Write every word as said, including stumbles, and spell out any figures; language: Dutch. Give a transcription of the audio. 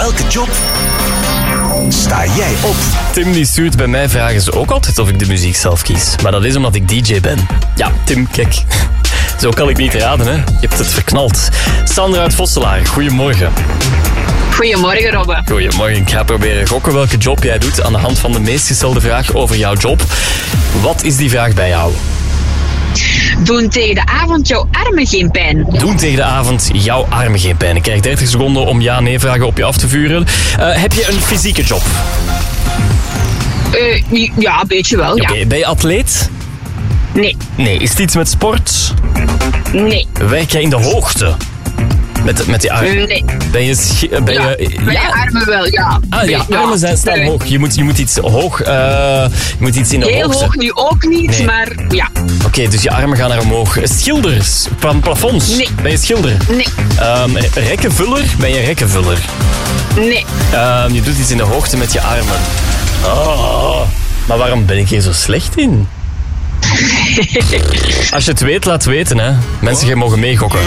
welke job sta jij op? Tim die stuurt bij mij vragen ze ook altijd of ik de muziek zelf kies. Maar dat is omdat ik D J ben. Ja, Tim, kijk. Zo kan ik niet raden, hè. Je hebt het verknald. Sandra uit Vosselaar, goedemorgen. Goedemorgen, Robbe. Goedemorgen. Ik ga proberen gokken welke job jij doet aan de hand van de meest gestelde vraag over jouw job. Wat is die vraag bij jou? Doen tegen de avond jouw armen geen pijn? Doen tegen de avond jouw armen geen pijn. Ik krijg dertig seconden om ja-nee-vragen op je af te vuren. Uh, heb je een fysieke job? Uh, ja, een beetje wel, ja. Oké, okay, ben je atleet? Nee. Nee, is het iets met sport? Nee. Werk jij in de hoogte? Met, met die armen? Nee. Ben je... Schi- ben ja, je met ja? je armen wel, ja. Ah ja, ja. armen zijn, staan nee. hoog. Je moet, je moet iets hoog... Uh, je moet iets in de Heel hoogte. hoog nu ook niet, nee. maar ja. Oké, okay, dus je armen gaan naar omhoog. Schilders van plafonds? Nee. Ben je schilder? Nee. Um, rekkenvuller? Ben je rekkenvuller? Nee. Um, je doet iets in de hoogte met je armen. Oh, maar waarom ben ik hier zo slecht in? Als je het weet, laat weten, hè. Mensen, jij mogen meegokken.